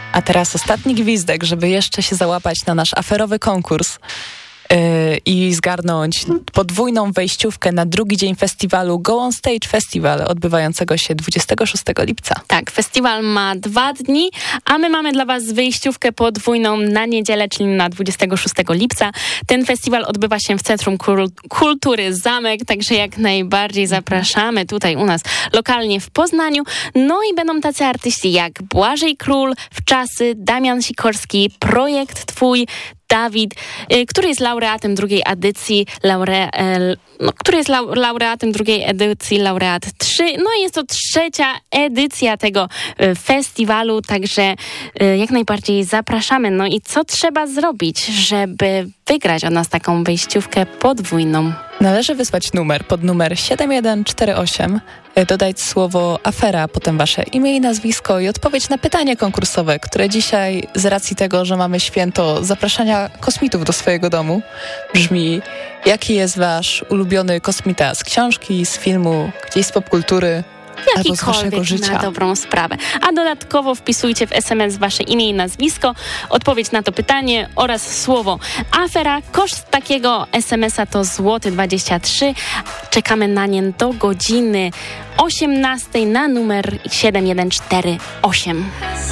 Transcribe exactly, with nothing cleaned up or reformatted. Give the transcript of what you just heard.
A teraz ostatni gwizdek, żeby jeszcze się załapać na nasz aferowy konkurs yy, i zgarnąć podwójną wejściówkę na drugi dzień festiwalu Go On Stage Festival odbywającego się dwudziestego szóstego lipca. Tak, festiwal ma dwa dni, a my mamy dla was wejściówkę podwójną na niedzielę, czyli na dwudziestego szóstego lipca. Ten festiwal odbywa się w Centrum Kultury Zamek, także jak najbardziej zapraszamy tutaj u nas lokalnie w Poznaniu. No i będą tacy artyści jak Błażej Król, Wczasy, Damian Sikorski, Projekt Twój, Dawid, y, który jest laureatem drugiej edycji, laure, y, no, który jest lau, laureatem drugiej edycji, laureat trzy. No i jest to trzecia edycja tego y, festiwalu, także y, jak najbardziej zapraszamy. No i co trzeba zrobić, żeby wygrać od nas taką wejściówkę podwójną? Należy wysłać numer pod numer siedem jeden cztery osiem, dodać słowo afera, potem wasze imię i nazwisko i odpowiedź na pytanie konkursowe, które dzisiaj z racji tego, że mamy święto zapraszania kosmitów do swojego domu, brzmi: jaki jest wasz ulubiony kosmita z książki, z filmu, gdzieś z popkultury, albo z waszego życia. Na dobrą sprawę. A dodatkowo wpisujcie w es em es wasze imię i nazwisko, odpowiedź na to pytanie oraz słowo afera. Koszt takiego es em es a to złoty dwadzieścia trzy. Czekamy na nie do godziny osiemnastej na numer siedem jeden cztery osiem.